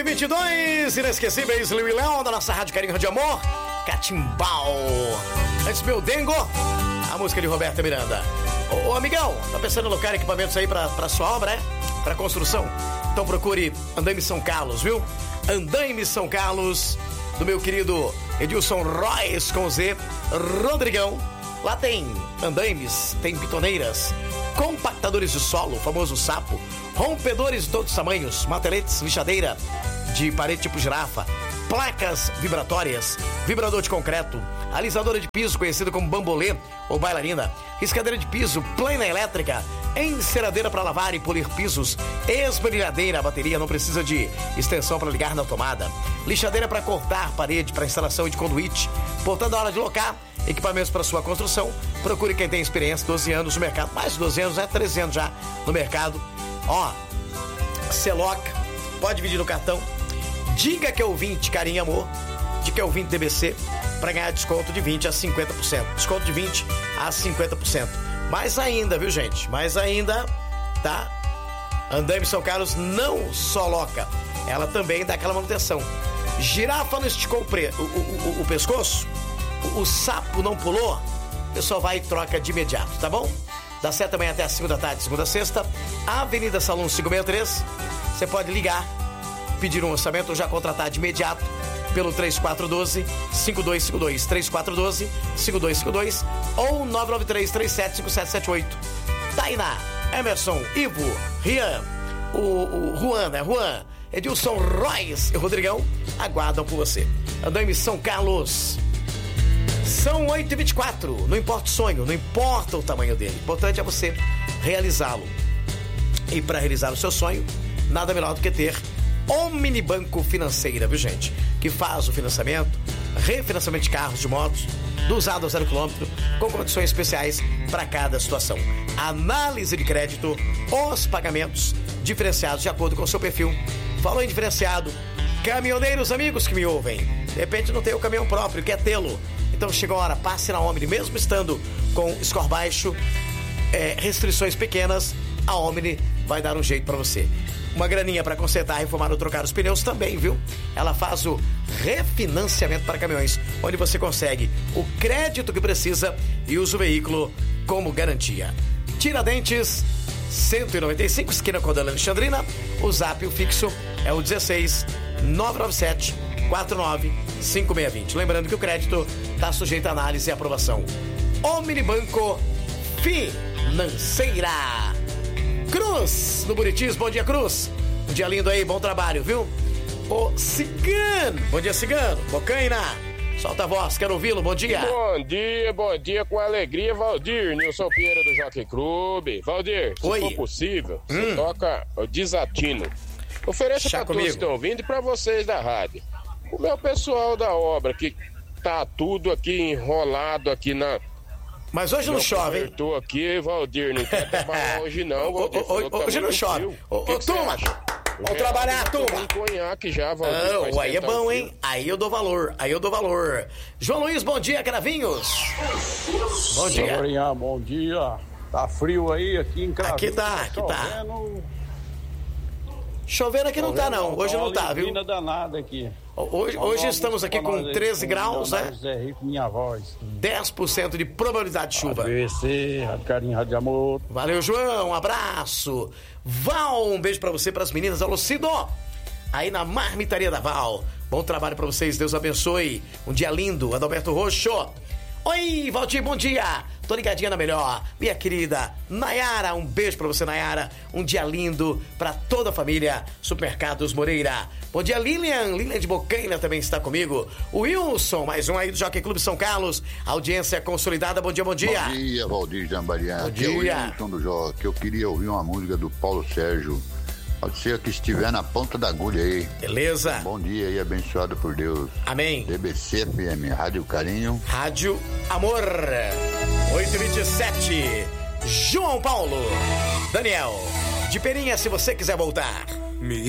8h22, inesquecíveis, Liu e Léo, da nossa Rádio Carinho de Amor, Catimbau. Antes, meu Dengo, a música de Roberta Miranda. Ô amigão, tá pensando em alocar equipamentos aí pra sua obra, pra construção? Então procure Andaime São Carlos, viu? Andaime São Carlos, do meu querido Edilson Royce com Z, Rodrigão. Lá tem andaimes, tem pitoneiras, compactadores de solo, o famoso sapo, rompedores de todos os tamanhos, mateletes, lixadeira de parede tipo girafa, placas vibratórias, vibrador de concreto, alisadora de piso conhecida como bambolê ou bailarina, riscadeira de piso, plena elétrica, enceradeira para lavar e polir pisos, esmerilhadeira, a bateria não precisa de extensão para ligar na tomada, lixadeira para cortar parede, para instalação de conduíte. Portanto, a hora de locar equipamentos para sua construção, procure quem tem experiência, 12 anos no mercado, mais de 12 anos, 13 anos já no mercado. Ó, você loca, pode dividir no cartão, diga que é ouvinte Carinho e Amor, diga que é ouvinte DBC, para ganhar desconto de 20% a 50%, desconto de 20% a 50%. Mais ainda, viu gente, mais ainda, tá? Andaime São Carlos não só loca, ela também dá aquela manutenção. Girafa não esticou o pescoço, o sapo não pulou, o pessoal vai e troca de imediato, tá bom? Das 7 da manhã até as 5 da tarde, segunda a sexta, Avenida Salão 563. Você pode ligar, pedir um orçamento ou já contratar de imediato pelo 3412-5252, 3412-5252 ou 993-375778. Tainá, Emerson, Ivo, Rian, o Juan, né? Juan, Edilson Royce e Rodrigão aguardam por você. Andaime São Carlos. São 8h24, não importa o sonho, não importa o tamanho dele, o importante é você realizá-lo. E para realizar o seu sonho, nada melhor do que ter Omnibanco Financeira, viu gente? Que faz o financiamento, refinanciamento de carros, de motos, do usado a 0 km, com condições especiais para cada situação. Análise de crédito, os pagamentos diferenciados de acordo com o seu perfil. Falou em diferenciado, caminhoneiros amigos que me ouvem, de repente não tem o caminhão próprio, quer tê-lo. Então chegou a hora, passe na Omni, mesmo estando com score baixo, restrições pequenas, a Omni vai dar um jeito para você. Uma graninha para consertar, reformar ou trocar os pneus também, viu? Ela faz o refinanciamento para caminhões, onde você consegue o crédito que precisa e usa o veículo como garantia. Tiradentes 195, esquina com a Alexandrina. O zap, o fixo, é o 16 997 495620. Lembrando que o crédito está sujeito a análise e aprovação. Omnibanco Financeira. Cruz, no Buritis, bom dia Cruz. Um dia lindo aí, bom trabalho, viu? O Cigano, bom dia Cigano. Bocaina, solta a voz, quero ouvi-lo, bom dia. Bom dia com alegria, Valdir, Nilson Pieira do Jockey Club. Valdir, se for possível, você toca o Desatino. Ofereça para todos que estão ouvindo e para vocês da rádio. O meu pessoal da obra, que tá tudo aqui enrolado aqui na... Mas hoje não chove, hein? Eu tô aqui, Valdir, não quer trabalhar hoje não, Valdir. Hoje não chove. Turma, vamos trabalhar, turma. Um conhaque já, Valdir. Não, aí é bom, hein? Aí eu dou valor. João Luiz, bom dia, Cravinhos. Bom dia. Bom dia. Tá frio aí, aqui em Cravinhos. Aqui tá. Chovendo aqui não tá, não. Hoje não tá, viu? Danada aqui. Hoje estamos aqui com 13 graus, né? Zé Rico, minha voz. 10% de probabilidade de chuva. ABC, Rádio Carinho, Rádio Amor. Valeu, João, um abraço. Val, um beijo pra você, pras meninas. Alô, Cido, aí na marmitaria da Val. Bom trabalho pra vocês, Deus abençoe. Um dia lindo, Adalberto Roxo. Oi, Valdir, bom dia. Tô ligadinha na melhor. Minha querida Nayara, um beijo pra você, Nayara. Um dia lindo pra toda a família. Supermercados Moreira. Bom dia, Lilian de Bocaina também está comigo. O Wilson, mais um aí do Jockey Clube São Carlos. Audiência consolidada, bom dia. Bom dia, Valdir Jambarian. Bom dia. Aqui é o Wilson do Jockey. Eu queria ouvir uma música do Paulo Sérgio. Pode ser que estiver na ponta da agulha aí. Beleza. Bom dia aí, abençoado por Deus. Amém. DBC FM, Rádio Carinho. Rádio Amor. 8h27. João Paulo. Daniel, de Perinha, se você quiser voltar.